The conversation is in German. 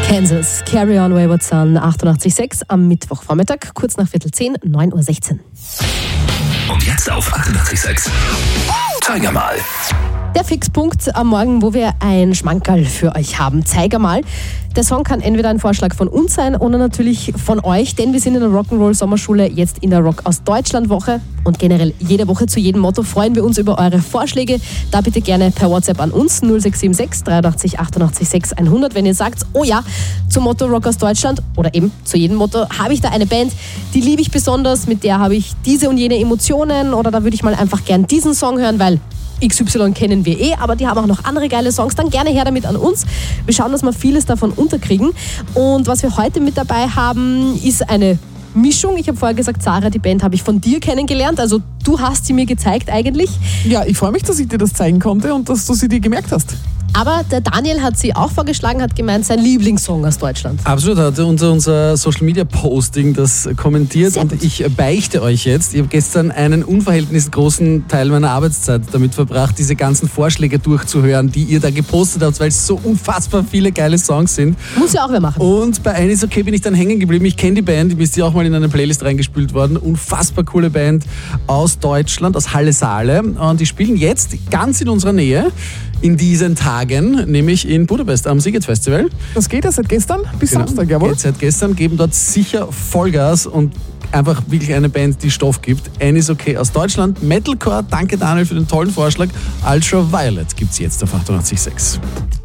Kansas, Carry On Wayward Son, 88,6 am Mittwochvormittag, kurz nach 9:10, 9:16 Uhr. Und jetzt auf 88,6. Zeig mal. Der Fixpunkt am Morgen, wo wir ein Schmankerl für euch haben. Zeig mal. Der Song kann entweder ein Vorschlag von uns sein oder natürlich von euch, denn wir sind in der Rock'n'Roll Sommerschule, jetzt in der Rock aus Deutschland Woche und generell jede Woche zu jedem Motto freuen wir uns über eure Vorschläge. Da bitte gerne per WhatsApp an uns 0676 83 88 6 100, wenn ihr sagt, oh ja, zum Motto Rock aus Deutschland oder eben zu jedem Motto habe ich da eine Band, die liebe ich besonders, mit der habe ich diese und jene Emotionen oder da würde ich mal einfach gern diesen Song hören, weil XY kennen wir aber die haben auch noch andere geile Songs, dann gerne her damit an uns. Wir schauen, dass wir vieles davon unterkriegen. Und was wir heute mit dabei haben, ist eine Mischung. Ich habe vorher gesagt, Sarah, die Band habe ich von dir kennengelernt. Also du hast sie mir gezeigt eigentlich. Ja, ich freue mich, dass ich dir das zeigen konnte und dass du sie dir gemerkt hast. Aber der Daniel hat sie auch vorgeschlagen, hat gemeint, sein Lieblingssong aus Deutschland. Absolut, hat unser Social-Media-Posting das kommentiert und ich beichte euch jetzt, ich habe gestern einen unverhältnismäßig großen Teil meiner Arbeitszeit damit verbracht, diese ganzen Vorschläge durchzuhören, die ihr da gepostet habt, weil es so unfassbar viele geile Songs sind. Muss ja auch wer machen. Und bei Eines okay bin ich dann hängen geblieben. Ich kenne die Band, die ist ja auch mal in eine Playlist reingespült worden. Unfassbar coole Band aus Deutschland, aus Halle Saale. Und die spielen jetzt ganz in unserer Nähe in diesen Tagen, nämlich in Budapest am Sziget Festival. Das geht ja seit gestern bis Samstag, jawohl. Geht seit gestern, geben dort sicher Vollgas und einfach wirklich eine Band, die Stoff gibt. Eines okay aus Deutschland, Metalcore, danke Daniel für den tollen Vorschlag. Ultraviolet gibt's jetzt auf 88,6.